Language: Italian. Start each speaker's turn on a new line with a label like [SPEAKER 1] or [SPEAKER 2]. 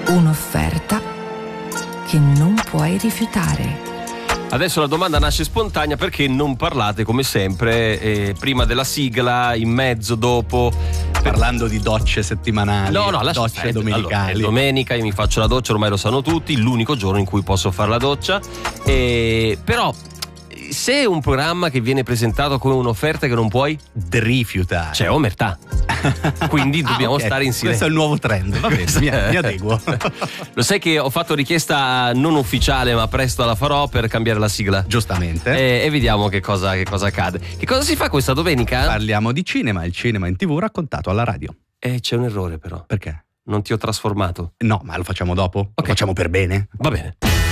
[SPEAKER 1] Un'offerta che non puoi rifiutare.
[SPEAKER 2] Adesso la domanda nasce spontanea: perché non parlate come sempre prima della sigla, in mezzo, dopo?
[SPEAKER 3] Parlando di docce settimanali, docce domenicali.
[SPEAKER 2] Allora, è domenica, io mi faccio la doccia, ormai lo sanno tutti, l'unico giorno in cui posso fare la doccia. Però se è un programma che viene presentato come un'offerta che non puoi
[SPEAKER 3] rifiutare,
[SPEAKER 2] c'è omertà. Quindi dobbiamo stare in silenzio.
[SPEAKER 3] Questo è il nuovo trend, va bene, mi adeguo.
[SPEAKER 2] Lo sai che ho fatto richiesta non ufficiale, ma presto la farò per cambiare la sigla.
[SPEAKER 3] Giustamente.
[SPEAKER 2] E vediamo che cosa accade. Che cosa si fa questa domenica?
[SPEAKER 3] Parliamo di cinema, il cinema in TV raccontato alla radio.
[SPEAKER 2] C'è un errore però.
[SPEAKER 3] Perché?
[SPEAKER 2] Non ti ho trasformato.
[SPEAKER 3] No, ma lo facciamo dopo?
[SPEAKER 2] Okay.
[SPEAKER 3] Lo facciamo per bene?
[SPEAKER 2] Va bene.